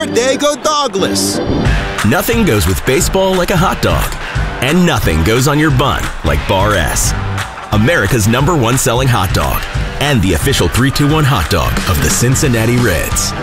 Dago Douglas. Nothing goes with baseball like a hot dog. And nothing goes on your bun like Bar S. America's #1 selling hot dog. And the official 3-2-1 hot dog of the Cincinnati Reds.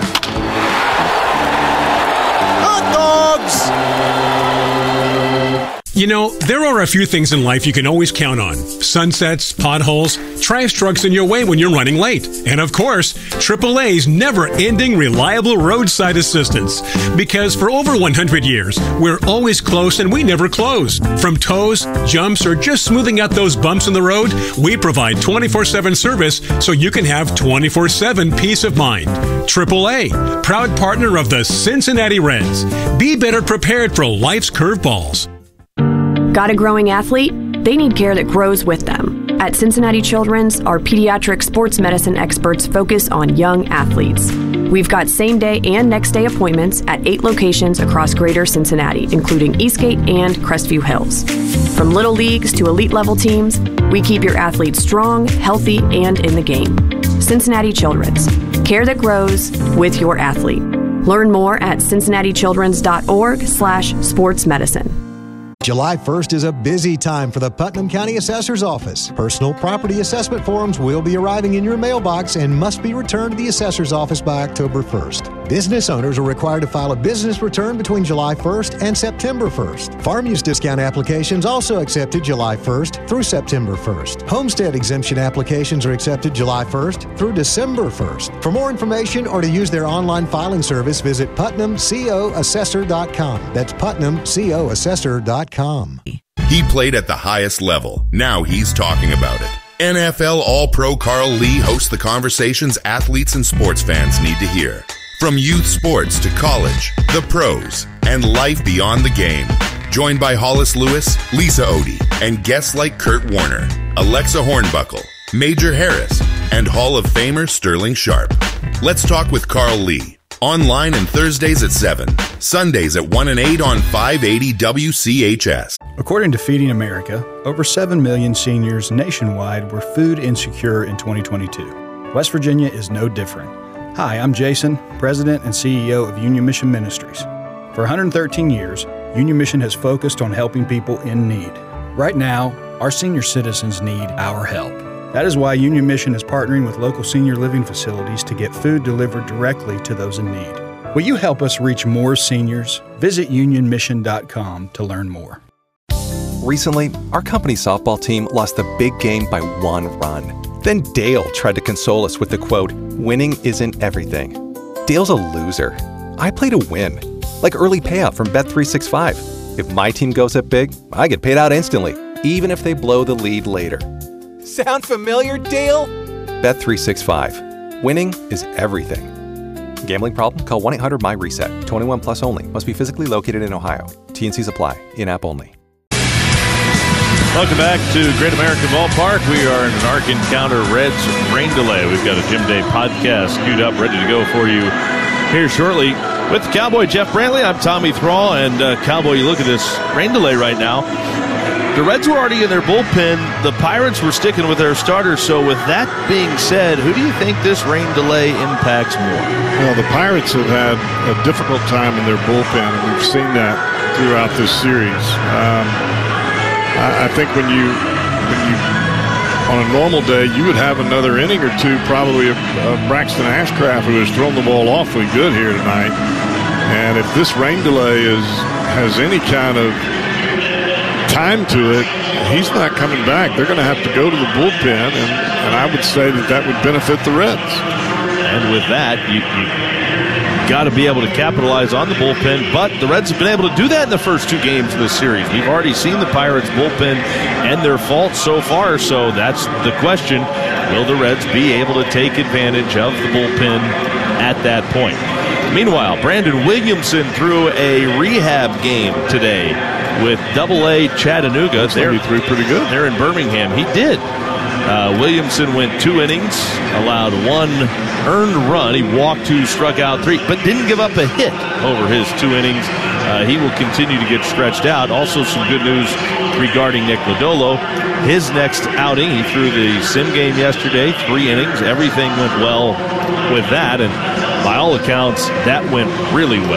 Hot dogs! You know, there are a few things in life you can always count on. Sunsets, potholes, trash trucks in your way when you're running late. And of course, AAA's never-ending reliable roadside assistance. Because for over 100 years, we're always close and we never close. From tows, jumps, or just smoothing out those bumps in the road, we provide 24/7 service so you can have 24/7 peace of mind. AAA, proud partner of the Cincinnati Reds. Be better prepared for life's curveballs. Got a growing athlete? They need care that grows with them. At Cincinnati Children's, our pediatric sports medicine experts focus on young athletes. We've got same-day and next-day appointments at 8 locations across greater Cincinnati, including Eastgate and Crestview Hills. From little leagues to elite-level teams, we keep your athletes strong, healthy, and in the game. Cincinnati Children's. Care that grows with your athlete. Learn more at cincinnatichildrens.org/sportsmedicine. July 1st is a busy time for the Putnam County Assessor's Office. Personal property assessment forms will be arriving in your mailbox and must be returned to the Assessor's Office by October 1st. Business owners are required to file a business return between July 1st and September 1st. Farm use discount applications also accepted July 1st through September 1st. Homestead exemption applications are accepted July 1st through December 1st. For more information or to use their online filing service, visit PutnamCOAssessor.com. That's PutnamCOAssessor.com. He played at the highest level. Now he's talking about it. NFL All-Pro Carl Lee hosts the conversations athletes and sports fans need to hear. From youth sports to college, the pros, and life beyond the game. Joined by Hollis Lewis, Lisa Odie, and guests like Kurt Warner, Alexa Hornbuckle, Major Harris, and Hall of Famer Sterling Sharp. Let's talk with Carl Lee. Online and Thursdays at 7, Sundays at 1 and 8 on 580 WCHS. According to Feeding America, over 7 million seniors nationwide were food insecure in 2022. West Virginia is no different. Hi, I'm Jason, President and CEO of Union Mission Ministries. For 113 years, Union Mission has focused on helping people in need. Right now, our senior citizens need our help. That is why Union Mission is partnering with local senior living facilities to get food delivered directly to those in need. Will you help us reach more seniors? Visit unionmission.com to learn more. Recently, our company's softball team lost the big game by 1 run. Then Dale tried to console us with the quote, "Winning isn't everything." Dale's a loser. I play to win, like early payout from Bet365. If my team goes up big, I get paid out instantly, even if they blow the lead later. Sound familiar, Dale? Bet365. Winning is everything. Gambling problem? Call 1-800-MY-RESET. 21 plus only. Must be physically located in Ohio. T&Cs apply. In-app only. Welcome back to Great American Ballpark. We are in an Ark Encounter Reds rain delay. We've got a Jim Day podcast queued up, ready to go for you here shortly. With Cowboy Jeff Brantley, I'm Tommy Thrall. And Cowboy, you look at this rain delay right now. The Reds were already in their bullpen. The Pirates were sticking with their starters. So with that being said, who do you think this rain delay impacts more? Well, the Pirates have had a difficult time in their bullpen, and we've seen that throughout this series. I think when you on a normal day, you would have another inning or two probably of Braxton Ashcraft, who has thrown the ball awfully good here tonight. And if this rain delay has any kind of time to it, he's not coming back. They're going to have to go to the bullpen, and I would say that would benefit the Reds. And with that, you got to be able to capitalize on the bullpen, but the Reds have been able to do that in the first 2 games of this series. We've already seen the Pirates' bullpen and their faults so far, so that's the question. Will the Reds be able to take advantage of the bullpen at that point? Meanwhile, Brandon Williamson threw a rehab game today with Double-A Chattanooga. He threw pretty good. They're in Birmingham. He did. Williamson went 2 innings, allowed 1 earned run. He walked 2, struck out 3, but didn't give up a hit over his 2 innings. He will continue to get stretched out. Also some good news regarding Nick Lodolo. His next outing, he threw the sim game yesterday, 3 innings. Everything went well with that. And by all accounts, that went really well.